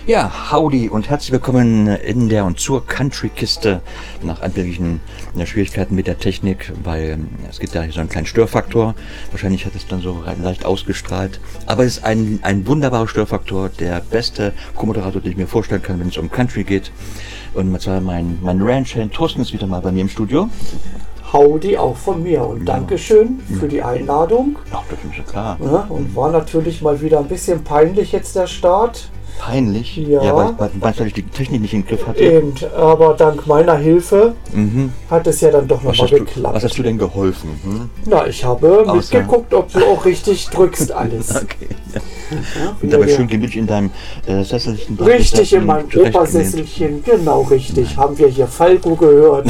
Ja, howdy und herzlich willkommen in der und zur Country-Kiste nach anfänglichen Schwierigkeiten mit der Technik, weil es gibt ja hier so einen kleinen Störfaktor. Wahrscheinlich hat es dann so leicht ausgestrahlt. Aber es ist ein wunderbarer Störfaktor, der beste Co-Moderator, den ich mir vorstellen kann, wenn es um Country geht. Und zwar mein Ranch-Hand Thorsten ist wieder mal bei mir im Studio. Howdy auch von mir und Dankeschön für die Einladung. Ach, das ist ja klar. Ja, und war natürlich mal wieder ein bisschen peinlich jetzt der Start. Peinlich? Ja, weil ich die Technik nicht im Griff hatte. Eben, aber dank meiner Hilfe hat es ja dann doch nochmal geklappt. Was hast du denn geholfen? Na, ich habe mitgeguckt, ob du auch richtig drückst alles. Okay. Ja, und dabei schön gemütlich in deinem Sesselchen. Richtig, in meinem Opersesselchen, genau richtig. Nein. Haben wir hier Falco gehört.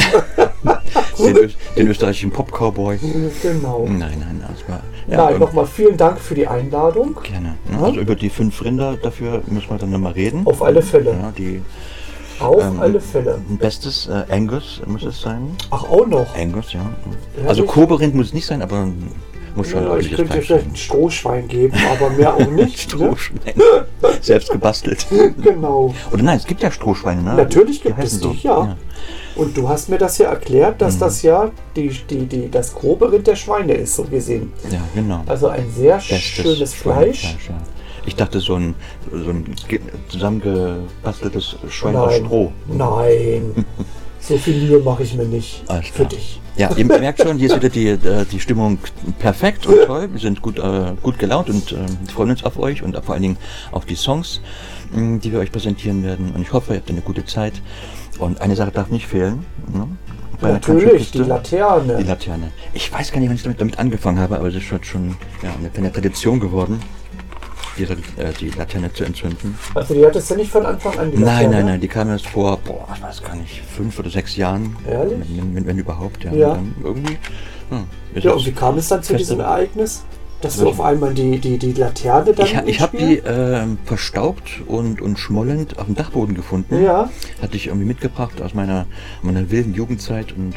den österreichischen Pop-Cowboy. Genau. Nein, das war... Ja, nein, nochmal vielen Dank für die Einladung. Gerne. Ja, also über die 5 Rinder, dafür müssen wir dann nochmal reden. Auf alle Fälle. Ja, Auf alle Fälle. Bestes Angus muss es sein. Ach, auch noch? Angus, ja. Also Koberind muss es nicht sein, aber muss schon ich könnte dir vielleicht ein Strohschwein geben, aber mehr auch nicht. Strohschwein. Selbst gebastelt. Genau. Oder nein, es gibt ja Strohschweine, ne? Natürlich gibt es die, so. ja. Und du hast mir das ja erklärt, dass das ja das grobe Rind der Schweine ist, so gesehen. Ja, genau. Also ein sehr schönes Fleisch. Ja. Ich dachte, so ein zusammengebasteltes Schwein aus Stroh. Nein, so viel Mühe mache ich mir nicht für dich. Ja, ihr merkt schon, hier ist wieder die Stimmung perfekt und toll. Wir sind gut gelaunt und freuen uns auf euch und vor allen Dingen auf die Songs, die wir euch präsentieren werden. Und ich hoffe, ihr habt eine gute Zeit. Und eine Sache darf nicht fehlen. Ne? Natürlich, die Laterne. Die Laterne. Ich weiß gar nicht, wann ich damit angefangen habe, aber es ist schon eine Tradition geworden, die Laterne zu entzünden. Also die hattest du nicht von Anfang an, die Laterne? Nein, die kam erst vor, ich weiß gar nicht, 5 oder 6 Jahren. Ehrlich? Wenn überhaupt, ja. Ja. Und dann irgendwie, und wie kam es dann zu diesem Ereignis? Dass du auf einmal die Laterne dann Ich habe die verstaubt und schmollend auf dem Dachboden gefunden. Ja. Hatte ich irgendwie mitgebracht aus meiner wilden Jugendzeit. Und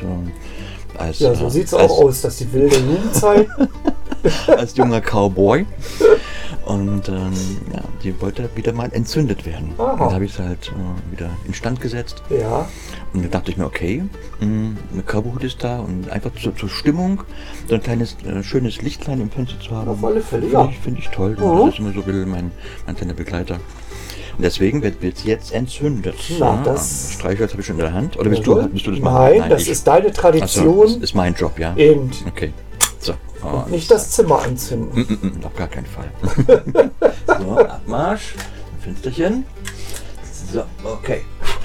so sieht es auch aus, dass die wilde Jugendzeit... als junger Cowboy. Und die wollte wieder mal entzündet werden. Aha. Und da habe ich sie halt wieder instand gesetzt. Ja. Und da dachte ich mir, okay, eine Cowboyhut ist da und einfach zur Stimmung so ein kleines, schönes Lichtlein im Fenster zu haben. Auf alle Fälle, Finde ich toll. Das ist immer so mein kleiner Begleiter. Und deswegen wird es jetzt entzündet. Na, das... Streichholz habe ich schon in der Hand. Oder bist du das machen? Nein, das ist deine Tradition. Das ist mein Job, ja. Eben. Okay. So. Und nicht das Zimmer anzünden. Auf gar keinen Fall. So, Abmarsch. Ein Fensterchen. So, okay.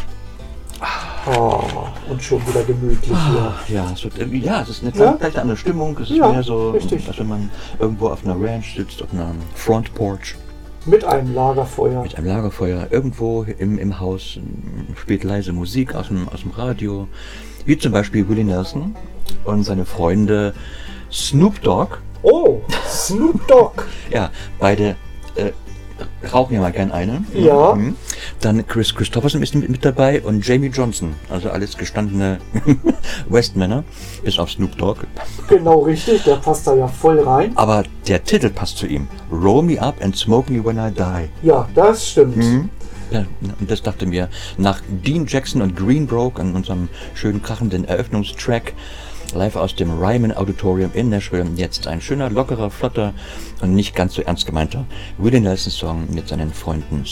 Und schon wieder gemütlich hier. Ja, es ist eine gleich andere Stimmung. Es ist mehr so, richtig. als wenn man irgendwo auf einer Ranch sitzt, auf einer Front Porch. Mit einem Lagerfeuer. Irgendwo im Haus spielt leise Musik aus dem Radio. Wie zum Beispiel Willie Nelson und seine Freunde Snoop Dogg. Oh, Snoop Dogg. Ja, beide rauchen ja mal gern eine. Ja. Dann Chris Christopherson ist mit dabei und Jamie Johnson. Also alles gestandene Westmänner, bis auf Snoop Dogg. Genau richtig, der passt da ja voll rein. Aber der Titel passt zu ihm. Roll Me Up and Smoke Me When I Die. Ja, das stimmt. Ja, und das dachte mir, nach Dean Jackson und Greenbroke an unserem schönen krachenden Eröffnungstrack live aus dem Ryman Auditorium in Nashville, jetzt ein schöner, lockerer, flotter und nicht ganz so ernst gemeinter Willie Nelson Song mit seinen Freunden